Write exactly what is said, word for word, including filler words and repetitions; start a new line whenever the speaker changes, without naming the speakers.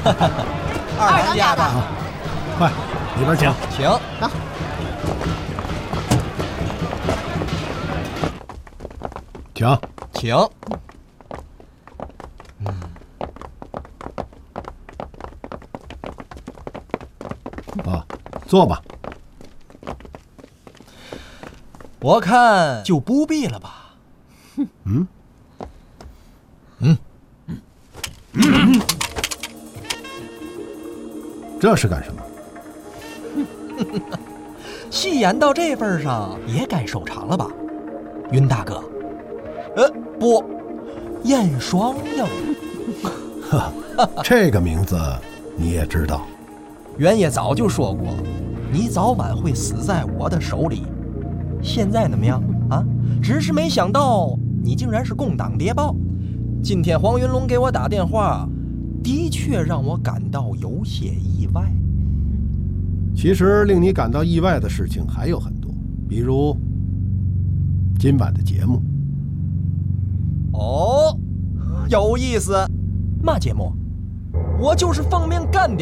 二当家的，
啊、快里边请，
请啊。
请
请。嗯。
啊，坐吧。
我看就不必了吧。
嗯。
嗯。
嗯。这是干什么？
戏演到这份上，也该收场了吧，云大哥。呃，不，燕双英。
呵，这个名字你也知道。
袁爷早就说过，你早晚会死在我的手里。现在怎么样啊？只是没想到你竟然是共党谍报。今天黄云龙给我打电话，的确让我感到有些意外。
其实令你感到意外的事情还有很多，比如今晚的节目。
哦，有意思。嘛节目？我就是奉命干掉